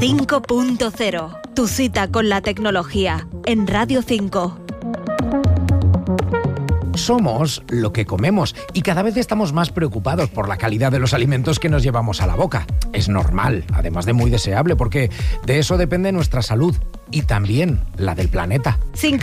5.0, tu cita con la tecnología, en Radio 5. Somos lo que comemos y cada vez estamos más preocupados por la calidad de los alimentos que nos llevamos a la boca. Es normal, además de muy deseable, porque de eso depende nuestra salud y también la del planeta.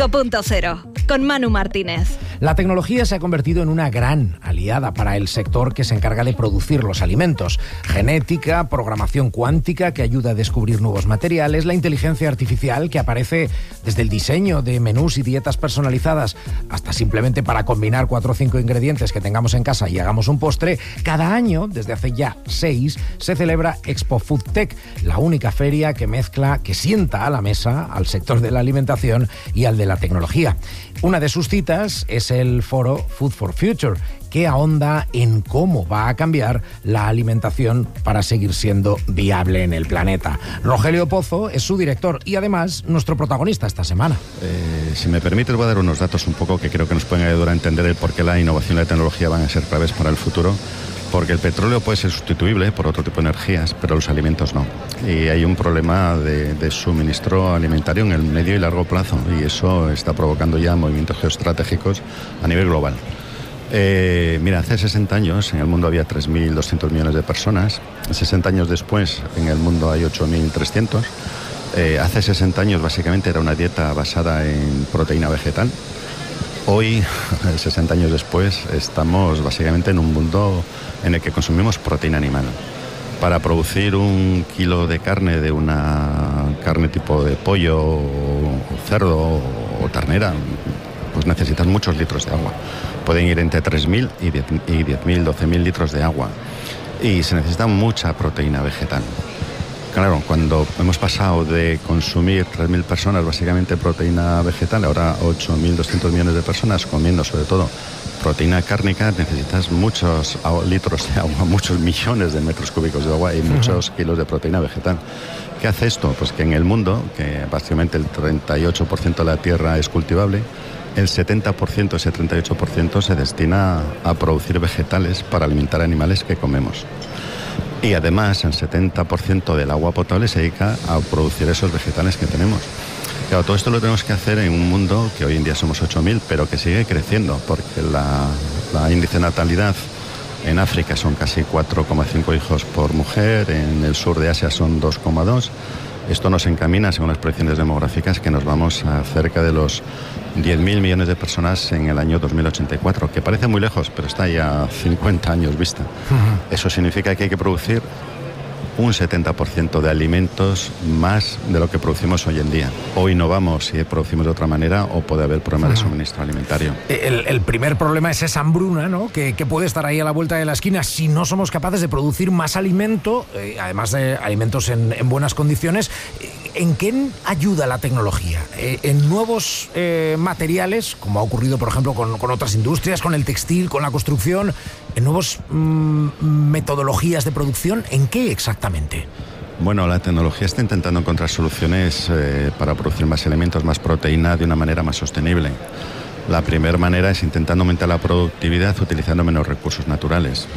5.0, con Manu Martínez. La tecnología se ha convertido en una gran aliada para el sector que se encarga de producir los alimentos. Genética, programación cuántica que ayuda a descubrir nuevos materiales, la inteligencia artificial que aparece desde el diseño de menús y dietas personalizadas hasta simplemente para combinar 4 o 5 ingredientes que tengamos en casa y hagamos un postre. Cada año, desde hace ya 6, se celebra Expo Food Tech, la única feria que sienta a la mesa al sector de la alimentación y al de la tecnología. Una de sus citas es el foro Food for Future, que ahonda en cómo va a cambiar la alimentación para seguir siendo viable en el planeta. Rogelio Pozo es su director y además nuestro protagonista esta semana. Si me permites, voy a dar unos datos un poco que creo que nos pueden ayudar a entender el por qué la innovación y la tecnología van a ser claves para el futuro. Porque el petróleo puede ser sustituible por otro tipo de energías, pero los alimentos no. Y hay un problema de suministro alimentario en el medio y largo plazo, y eso está provocando ya movimientos geoestratégicos a nivel global. Mira, hace 60 años en el mundo había 3.200 millones de personas. 60 años después en el mundo hay 8.300. Hace 60 años básicamente era una dieta basada en proteína vegetal. Hoy, 60 años después, estamos básicamente en un mundo en el que consumimos proteína animal. Para producir 1 kilo de carne, de una carne tipo de pollo, o cerdo o ternera, pues necesitas muchos litros de agua. Pueden ir entre 3.000 y 10.000, 12.000 litros de agua. Y se necesita mucha proteína vegetal. Claro, cuando hemos pasado de consumir 3.000 personas básicamente proteína vegetal, ahora 8.200 millones de personas comiendo sobre todo proteína cárnica, necesitas muchos litros de agua, muchos millones de metros cúbicos de agua y muchos kilos de proteína vegetal. ¿Qué hace esto? Pues que en el mundo, que básicamente el 38% de la tierra es cultivable, el 70%, ese 38% se destina a producir vegetales para alimentar animales que comemos. Y además el 70% del agua potable se dedica a producir esos vegetales que tenemos. Claro, todo esto lo tenemos que hacer en un mundo que hoy en día somos 8.000, pero que sigue creciendo, porque la índice de natalidad en África son casi 4,5 hijos por mujer, en el sur de Asia son 2,2. Esto nos encamina, según las proyecciones demográficas, que nos vamos a cerca de los 10.000 millones de personas en el año 2084, que parece muy lejos, pero está ya a 50 años vista. Eso significa que hay que producir un 70% de alimentos más de lo que producimos hoy en día. O innovamos y producimos de otra manera, o puede haber problemas de suministro alimentario. El primer problema es esa hambruna, ¿no? Que puede estar ahí a la vuelta de la esquina si no somos capaces de producir más alimento, además de alimentos en buenas condiciones. ¿En qué ayuda la tecnología? ¿En nuevos materiales, como ha ocurrido, por ejemplo, con otras industrias, con el textil, con la construcción? ¿En nuevas metodologías de producción? ¿En qué exactamente? Bueno, la tecnología está intentando encontrar soluciones para producir más alimentos, más proteína de una manera más sostenible. La primera manera es intentando aumentar la productividad utilizando menos recursos naturales.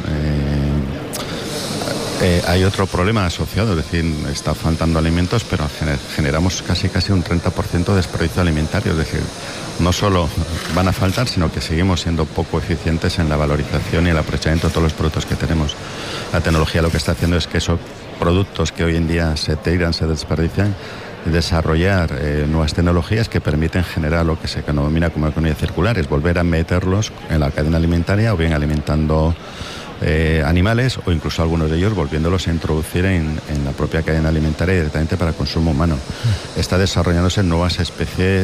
Hay otro problema asociado, es decir, está faltando alimentos, pero generamos casi un 30% de desperdicio alimentario. Es decir, no solo van a faltar, sino que seguimos siendo poco eficientes en la valorización y el aprovechamiento de todos los productos que tenemos. La tecnología lo que está haciendo es que esos productos que hoy en día se tiran, se desperdician, desarrollar nuevas tecnologías que permiten generar lo que se denomina como economía circular, es volver a meterlos en la cadena alimentaria o bien alimentando animales o incluso algunos de ellos volviéndolos a introducir en la propia cadena alimentaria directamente para consumo humano. Está desarrollándose nuevas especies